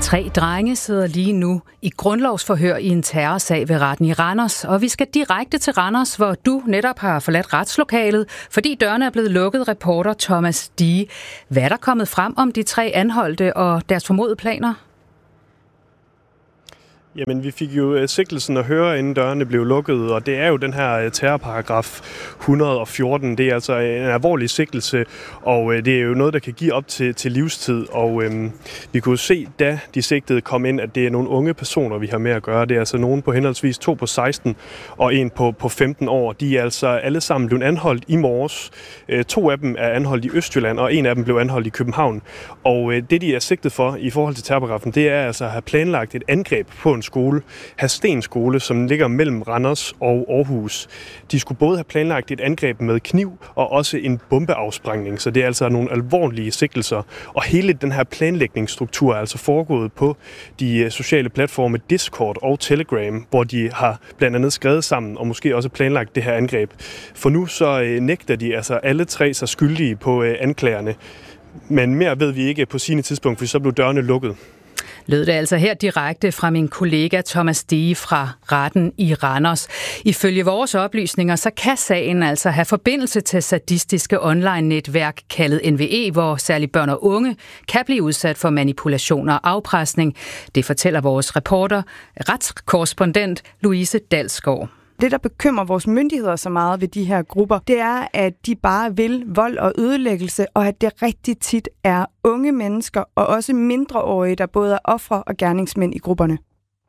3 drenge sidder lige nu i grundlovsforhør i en terrorsag ved retten i Randers, og vi skal direkte til Randers, hvor du netop har forladt retslokalet, fordi dørene er blevet lukket. Reporter Thomas Dige. Hvad er der kommet frem om de 3 anholdte og deres formodede planer? Jamen, vi fik jo sigtelsen at høre, inden dørene blev lukket, og det er jo den her terrorparagraf 114. Det er altså en alvorlig sigtelse, og det er jo noget, der kan give op til livstid. Og vi kunne se, da de sigtede kom ind, at det er nogle unge personer, vi har med at gøre. Det er altså nogen på henholdsvis 2 på 16 og en på 15 år. De er altså alle sammen blevet anholdt i morges. 2 af dem er anholdt i Østjylland, og en af dem blev anholdt i København. Og det, de er sigtet for i forhold til terrorparagrafen, det er altså at have planlagt et angreb på en skole, Hadsten skole, som ligger mellem Randers og Aarhus. De skulle både have planlagt et angreb med kniv og også en bombeafsprængning, så det er altså nogle alvorlige sigtelser. Og hele den her planlægningsstruktur er altså foregået på de sociale platforme Discord og Telegram, hvor de har blandt andet skrevet sammen og måske også planlagt det her angreb. For nu så nægter de altså alle 3 sig skyldige på anklagerne, men mere ved vi ikke på sine tidspunkt, for så blev dørene lukket. Lød det altså her direkte fra min kollega Thomas Dige fra retten i Randers. Ifølge vores oplysninger, så kan sagen altså have forbindelse til sadistiske online-netværk kaldet NVE, hvor særligt børn og unge kan blive udsat for manipulation og afpresning. Det fortæller vores reporter, retskorrespondent Louise Dalsgaard. Det, der bekymrer vores myndigheder så meget ved de her grupper, det er, at de bare vil vold og ødelæggelse, og at det rigtig tit er unge mennesker og også mindreårige, der både er ofre og gerningsmænd i grupperne.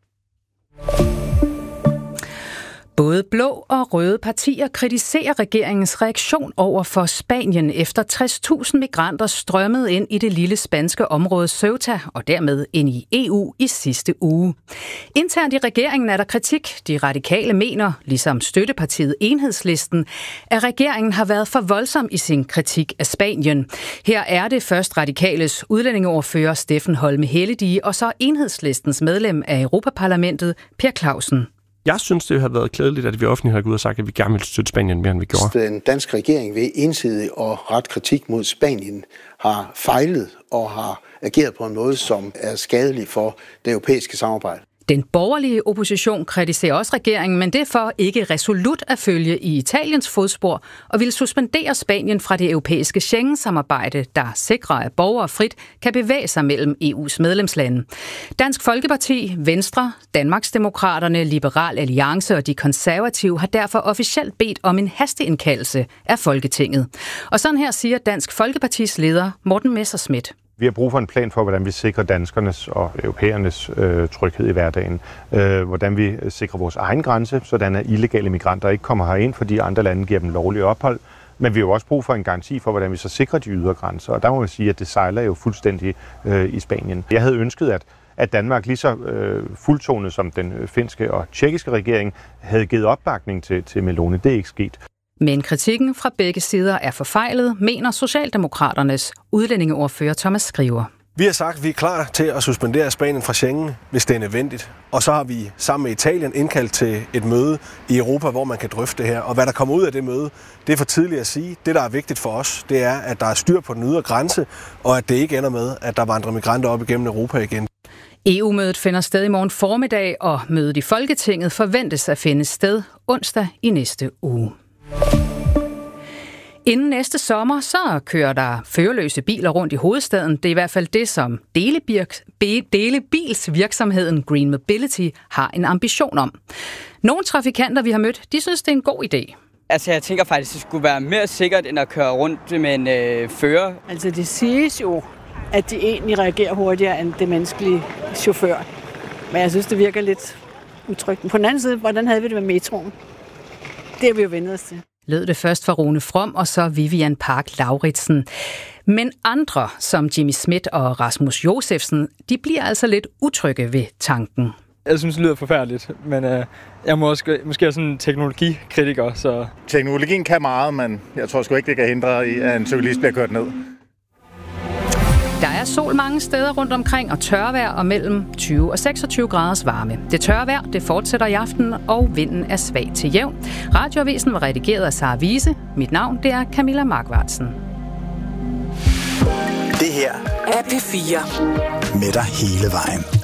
Både blå og røde partier kritiserer regeringens reaktion over for Spanien efter 60.000 migranter strømmede ind i det lille spanske område Ceuta og dermed ind i EU i sidste uge. Internt i regeringen er der kritik. De radikale mener, ligesom støttepartiet Enhedslisten, at regeringen har været for voldsom i sin kritik af Spanien. Her er det først radikales udlændingeordfører Steffen Holme Helledige og så Enhedslistens medlem af Europaparlamentet Per Clausen. Jeg synes, det har været klædeligt, at vi offentligt har gået ud og sagt, at vi gerne vil støtte Spanien mere, end vi gjorde. Den danske regering ved ensidigt og ret kritik mod Spanien har fejlet og har ageret på en måde, som er skadelig for det europæiske samarbejde. Den borgerlige opposition kritiserer også regeringen, men det er for ikke resolut at følge i Italiens fodspor og vil suspendere Spanien fra det europæiske Schengen-samarbejde, der sikrer, at borgere frit kan bevæge sig mellem EU's medlemslande. Dansk Folkeparti, Venstre, Danmarksdemokraterne, Liberal Alliance og de konservative har derfor officielt bedt om en hasteindkaldelse af Folketinget. Og sådan her siger Dansk Folkepartis leder Morten Messerschmidt. Vi har brug for en plan for, hvordan vi sikrer danskernes og europæernes tryghed i hverdagen. Hvordan vi sikrer vores egen grænse, sådan at illegale migranter ikke kommer herind, fordi andre lande giver dem lovlig ophold. Men vi har jo også brug for en garanti for, hvordan vi så sikrer de ydre grænser. Og der må man sige, at det sejler jo fuldstændig i Spanien. Jeg havde ønsket, at Danmark lige så fuldtonet som den finske og tjekkiske regering havde givet opbakning til Meloni. Det er ikke sket. Men kritikken fra begge sider er forfejlet, mener Socialdemokraternes udlændingeordfører Thomas Skriver. Vi har sagt, at vi er klar til at suspendere Spanien fra Schengen, hvis det er nødvendigt. Og så har vi sammen med Italien indkaldt til et møde i Europa, hvor man kan drøfte det her. Og hvad der kommer ud af det møde, det er for tidligt at sige. Det, der er vigtigt for os, det er, at der er styr på den ydre grænse, og at det ikke ender med, at der vandrer migranter op igennem Europa igen. EU-mødet finder sted i morgen formiddag, og mødet i Folketinget forventes at finde sted onsdag i næste uge. Inden næste sommer, så kører der førerløse biler rundt i hovedstaden. Det er i hvert fald det, som delebilsvirksomheden Green Mobility har en ambition om. Nogle trafikanter, vi har mødt, de synes, det er en god idé. Altså, jeg tænker faktisk, det skulle være mere sikkert, end at køre rundt med en fører. Altså, det siges jo, at de egentlig reagerer hurtigere end det menneskelige chauffør. Men jeg synes, det virker lidt utrygt. På den anden side, hvordan havde vi det med metroen? Det har vi jo vendt os til. Lød det først fra Rune From og så Vivian Park Lauritsen. Men andre, som Jimmy Schmidt og Rasmus Josefsen, de bliver altså lidt utrygge ved tanken. Jeg synes, det lyder forfærdeligt, men jeg er måske også en teknologikritiker. Så teknologien kan meget, men jeg tror sgu ikke, det kan hindre, at en cyklist bliver kørt ned. Der er sol mange steder rundt omkring og tørvejr og mellem 20 og 26 graders varme. Det tørre vejr, det fortsætter i aften, og vinden er svag til jævn. Radioavisen var redigeret af Sara Wiese. Mit navn, det er Camilla Markvartsen. Det her er P4. Med dig hele vejen.